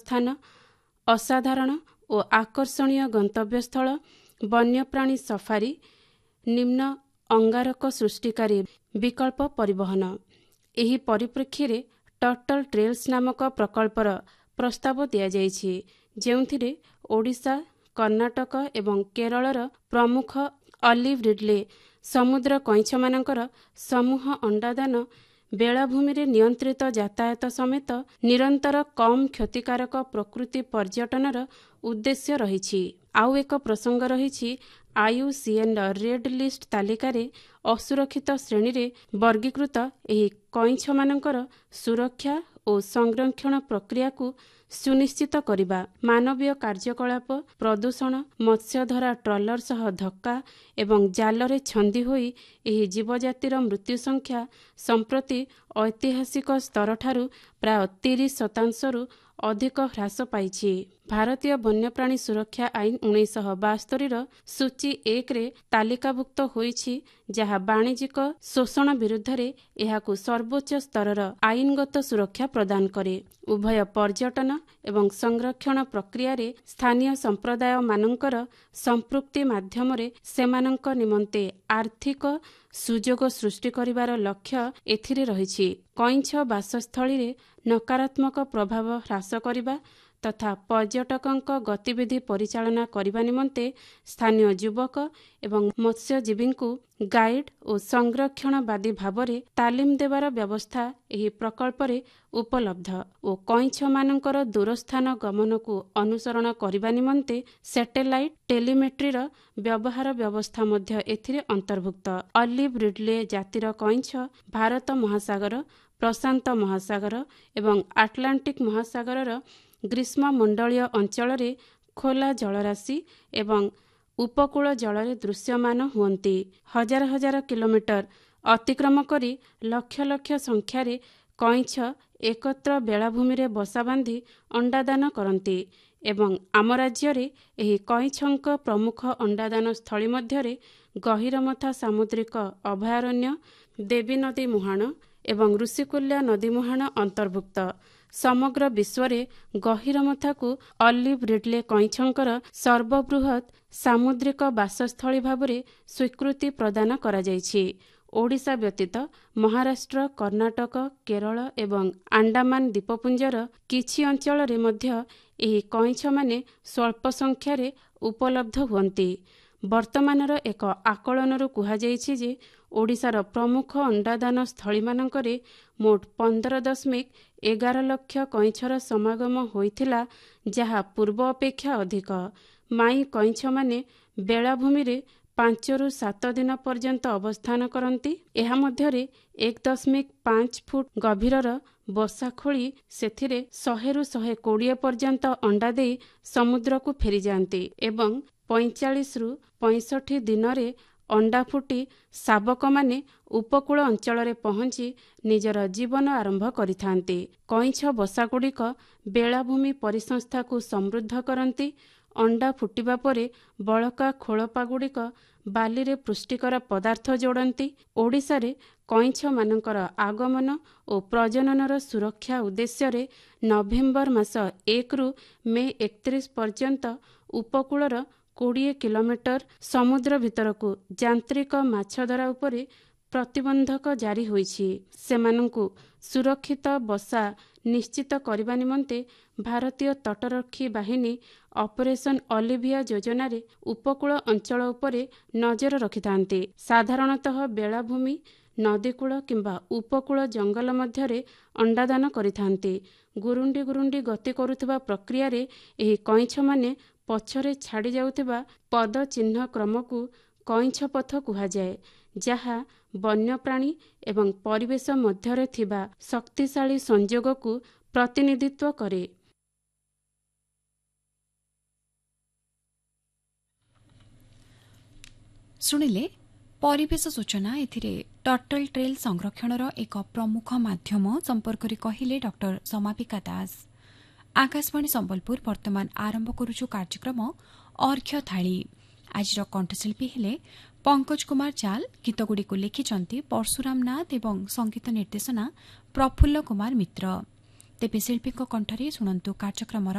ସ୍ଥାନ, ଅସାଧାରଣ ଓ ଆକର୍ଷଣୀୟ ଗନ୍ତବ୍ୟସ୍ଥଳ, ବନ୍ୟପ୍ରାଣୀ ସଫାରି, ନିମ୍ନ ଅଙ୍ଗାରକ ସୃଷ୍ଟିକାରୀ ବିକଳ୍ପ ପରିବହନ। ଏହି ପରିପ୍ରେକ୍ଷୀରେ ଟର୍ଟଲ୍ ଟ୍ରେଲ୍ସ ନାମକ ପ୍ରକଳ୍ପର ପ୍ରସ୍ତାବ ଦିଆଯାଇଛି, ଯେଉଁଥିରେ ଓଡ଼ିଶା, କର୍ଣ୍ଣାଟକ ଏବଂ କେରଳର ପ୍ରମୁଖ ଅଲିଭ୍ ରିଡ୍ଲେ ସମୁଦ୍ର କଇଁଛମାନଙ୍କର ସମୂହ ଅଣ୍ଡାଦାନ ବେଳାଭୂମିରେ ନିୟନ୍ତ୍ରିତ ଯାତାୟାତ ସମେତ ନିରନ୍ତର କମ୍ କ୍ଷତିକାରକ ପ୍ରକୃତି ପର୍ଯ୍ୟଟନର ଉଦ୍ଦେଶ୍ୟ ରହିଛି। ଆଉ ଏକ ପ୍ରସଙ୍ଗ ରହିଛି IUCNର ରେଡ୍ ଲିଷ୍ଟ ତାଲିକାରେ ଅସୁରକ୍ଷିତ ଶ୍ରେଣୀରେ ବର୍ଗୀକୃତ ଏହି କଇଁଛମାନଙ୍କର ସୁରକ୍ଷା ଓ ସଂରକ୍ଷଣ ପ୍ରକ୍ରିୟାକୁ ସୁନିଶ୍ଚିତ କରିବା। ମାନବୀୟ କାର୍ଯ୍ୟକଳାପ, ପ୍ରଦୂଷଣ, ମତ୍ସ୍ୟଧରା ଟ୍ରଲର ସହ ଧକ୍କା ଏବଂ ଜାଲରେ ଛନ୍ଦି ହୋଇ ଏହି ଜୀବଜାତିର ମୃତ୍ୟୁ ସଂଖ୍ୟା ସମ୍ପ୍ରତି ଐତିହାସିକ ସ୍ତରଠାରୁ ପ୍ରାୟ 30% ଅଧିକ ହ୍ରାସ ପାଇଛି। ଭାରତୀୟ ବନ୍ୟପ୍ରାଣୀ ସୁରକ୍ଷା ଆଇନ 1972ର ସୂଚୀ 1ରେ ତାଲିକାଭୁକ୍ତ ହୋଇଛି, ଯାହା ବାଣିଜ୍ୟିକ ଶୋଷଣ ବିରୁଦ୍ଧରେ ଏହାକୁ ସର୍ବୋଚ୍ଚ ସ୍ତରର ଆଇନଗତ ସୁରକ୍ଷା ପ୍ରଦାନ କରେ। ଉଭୟ ପର୍ଯ୍ୟଟନ ଏବଂ ସଂରକ୍ଷଣ ପ୍ରକ୍ରିୟାରେ ସ୍ଥାନୀୟ ସମ୍ପ୍ରଦାୟମାନଙ୍କର ସମ୍ପୃକ୍ତି ମାଧ୍ୟମରେ ସେମାନଙ୍କ ନିମନ୍ତେ ଆର୍ଥିକ ସୁଯୋଗ ସୃଷ୍ଟି କରିବାର ଲକ୍ଷ୍ୟ ଏଥିରେ ରହିଛି। କଇଁଛ ବାସସ୍ଥଳୀରେ ନକାରାତ୍ମକ ପ୍ରଭାବ ହ୍ରାସ କରିବା ତଥା ପର୍ଯ୍ୟଟକଙ୍କ ଗତିବିଧି ପରିଚାଳନା କରିବା ନିମନ୍ତେ ସ୍ଥାନୀୟ ଯୁବକ ଏବଂ ମତ୍ସ୍ୟଜୀବୀଙ୍କୁ ଗାଇଡ୍ ଓ ସଂରକ୍ଷଣବାଦୀ ଭାବରେ ତାଲିମ ଦେବାର ବ୍ୟବସ୍ଥା ଏହି ପ୍ରକଳ୍ପରେ ଉପଲବ୍ଧ ଓ କଇଁଛମାନଙ୍କର ଦୂରସ୍ଥାନ ଗମନକୁ ଅନୁସରଣ କରିବା ନିମନ୍ତେ ସ୍ୟାଟେଲାଇଟ୍ ଟେଲିମେଟ୍ରିର ବ୍ୟବହାର ବ୍ୟବସ୍ଥା ମଧ୍ୟ ଏଥିରେ ଅନ୍ତର୍ଭୁକ୍ତ। ଅଲିଭ୍ ରିଡ୍ଲେ ଜାତିର କଇଁଛ ଭାରତ ମହାସାଗର, ପ୍ରଶାନ୍ତ ମହାସାଗର ଏବଂ ଆଟଲାଣ୍ଟିକ୍ ମହାସାଗରର ଗ୍ରୀଷ୍ମମଣ୍ଡଳୀୟ ଅଞ୍ଚଳରେ ଖୋଲା ଜଳରାଶି ଏବଂ ଉପକୂଳ ଜଳରେ ଦୃଶ୍ୟମାନ ହୁଅନ୍ତି। ହଜାର ହଜାର କିଲୋମିଟର ଅତିକ୍ରମ କରି ଲକ୍ଷ ଲକ୍ଷ ସଂଖ୍ୟାରେ କଇଁଛ ଏକତ୍ର ବେଳାଭୂମିରେ ବସା ବାନ୍ଧି ଅଣ୍ଡାଦାନ କରନ୍ତି ଏବଂ ଆମ ରାଜ୍ୟରେ ଏହି କଇଁଛଙ୍କ ପ୍ରମୁଖ ଅଣ୍ଡାଦାନ ସ୍ଥଳୀ ମଧ୍ୟରେ ଗହୀରମଥା ସାମୁଦ୍ରିକ ଅଭୟାରଣ୍ୟ, ଦେବୀ ନଦୀ ମୁହାଣ ଏବଂ ଋଷିକୁଲ୍ୟା ନଦୀ ମୁହାଣ ଅନ୍ତର୍ଭୁକ୍ତ। ସମଗ୍ର ବିଶ୍ୱରେ ଗହୀରମଥାକୁ ଅଲିଭ୍ ରିଡ୍ଲେ କଇଁଛଙ୍କର ସର୍ବବୃହତ୍ ସାମୁଦ୍ରିକ ବାସସ୍ଥଳୀ ଭାବରେ ସ୍ୱୀକୃତି ପ୍ରଦାନ କରାଯାଇଛି। ଓଡ଼ିଶା ବ୍ୟତୀତ ମହାରାଷ୍ଟ୍ର, କର୍ଣ୍ଣାଟକ, କେରଳ ଏବଂ ଆଣ୍ଡାମାନ ଦ୍ୱୀପପୁଞ୍ଜର କିଛି ଅଞ୍ଚଳରେ ମଧ୍ୟ ଏହି କଇଁଛମାନେ ସ୍ୱଳ୍ପ ସଂଖ୍ୟାରେ ଉପଲବ୍ଧ ହୁଅନ୍ତି। ବର୍ତ୍ତମାନର ଏକ ଆକଳନରୁ କୁହାଯାଇଛି ଯେ ଓଡ଼ିଶାର ପ୍ରମୁଖ ଅଣ୍ଡାଦାନ ସ୍ଥଳୀମାନଙ୍କରେ ମୋଟ 15.11 ଲକ୍ଷ କଇଁଛର ସମାଗମ ହୋଇଥିଲା, ଯାହା ପୂର୍ବ ଅପେକ୍ଷା ଅଧିକ। ମାଈ କଇଁଛମାନେ ବେଳାଭୂମିରେ 5ରୁ 7 ଦିନ ପର୍ଯ୍ୟନ୍ତ ଅବସ୍ଥାନ କରନ୍ତି। ଏହା ମଧ୍ୟରେ 1.5 ଫୁଟ ଗଭୀରର ବସା ଖୋଳି ସେଥିରେ 100ରୁ 120 ପର୍ଯ୍ୟନ୍ତ ଅଣ୍ଡା ଦେଇ ସମୁଦ୍ରକୁ ଫେରିଯାଆନ୍ତି ଏବଂ 45ରୁ 65 ଦିନରେ ଅଣ୍ଡା ଫୁଟି ଶାବକମାନେ ଉପକୂଳ ଅଞ୍ଚଳରେ ପହଞ୍ଚି ନିଜର ଜୀବନ ଆରମ୍ଭ କରିଥାନ୍ତି। କଇଁଛ ବସାଗୁଡ଼ିକ ବେଳାଭୂମି ପରିସଂସ୍ଥାକୁ ସମୃଦ୍ଧ କରନ୍ତି। ଅଣ୍ଡା ଫୁଟିବା ପରେ ବଳକା ଖୋଳପାଗୁଡ଼ିକ ବାଲିରେ ପୁଷ୍ଟିକର ପଦାର୍ଥ ଯୋଡ଼ନ୍ତି। ଓଡ଼ିଶାରେ କଇଁଛମାନଙ୍କର ଆଗମନ ଓ ପ୍ରଜନନର ସୁରକ୍ଷା ଉଦ୍ଦେଶ୍ୟରେ ନଭେମ୍ବର ମାସ 1ରୁ ମେ 31 ପର୍ଯ୍ୟନ୍ତ ଉପକୂଳର 20 କିଲୋମିଟର ସମୁଦ୍ର ଭିତରକୁ ଯାନ୍ତ୍ରିକ ମାଛଧରା ଉପରେ ପ୍ରତିବନ୍ଧକ ଜାରି ହୋଇଛି। ସେମାନଙ୍କୁ ସୁରକ୍ଷିତ ବସା ନିଶ୍ଚିତ କରିବା ନିମନ୍ତେ ଭାରତୀୟ ତଟରକ୍ଷୀ ବାହିନୀ ଅପରେସନ ଅଲିଭିଆ ଯୋଜନାରେ ଉପକୂଳ ଅଞ୍ଚଳ ଉପରେ ନଜର ରଖିଥାନ୍ତି। ସାଧାରଣତଃ ବେଳାଭୂମି, ନଦୀକୂଳ କିମ୍ବା ଉପକୂଳ ଜଙ୍ଗଲ ମଧ୍ୟରେ ଅଣ୍ଡାଦାନ କରିଥାନ୍ତି। ଗୁରୁଣ୍ଡି ଗୁରୁଣ୍ଡି ଗତି କରୁଥିବା ପ୍ରକ୍ରିୟାରେ ଏହି କଇଁଛମାନେ ପଛରେ ଛାଡ଼ି ଯାଉଥିବା ପଦଚିହ୍ନ କ୍ରମକୁ କଇଁଛ ପଥ କୁହାଯାଏ, ଯାହା ବନ୍ୟପ୍ରାଣୀ ଏବଂ ପରିବେଶ ମଧ୍ୟରେ ଥିବା ଶକ୍ତିଶାଳୀ ସଂଯୋଗକୁ ପ୍ରତିନିଧିତ୍ୱ କରେ। ଶୁଣିଲେ ପରିବେଶ ସୂଚନା। ଏଥିରେ ଟର୍ଟଲ୍ ଟ୍ରେଲ୍ ସଂରକ୍ଷଣର ଏକ ପ୍ରମୁଖ ମାଧ୍ୟମ ସମ୍ପର୍କରେ କହିଲେ ଡକ୍ଟର ସମାପିକା ଦାସ। ଆକାଶବାଣୀ ସମ୍ବଲପୁର ବର୍ତ୍ତମାନ ଆରମ୍ଭ କରୁଛୁ କାର୍ଯ୍ୟକ୍ରମ ଅର୍ଘ୍ୟ ଥାଳି। ଆଜିର କଣ୍ଠଶିଳ୍ପୀ ହେଲେ ପଙ୍କଜ କୁମାର ଚାଲ। ଗୀତଗୁଡ଼ିକୁ ଲେଖିଛନ୍ତି ପରଶୁରାମ ନାଥ ଏବଂ ସଙ୍ଗୀତ ନିର୍ଦ୍ଦେଶନା ପ୍ରଫୁଲ୍ଲ କୁମାର ମିତ୍ର। ତେବେ ଶିଳ୍ପୀଙ୍କ କଣ୍ଠରେ ଶୁଣନ୍ତୁ କାର୍ଯ୍ୟକ୍ରମର